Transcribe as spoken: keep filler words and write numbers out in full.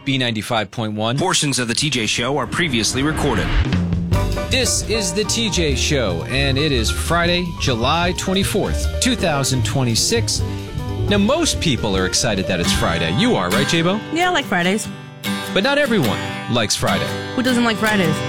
B ninety-five point one. Portions of the T J Show are previously recorded. This is the T J Show, and it is Friday, July twenty-fourth, twenty twenty-six. Now, most people are excited that it's Friday. You are, right, J-Bo? Yeah, I like Fridays. But not everyone likes Friday. Who doesn't like Fridays?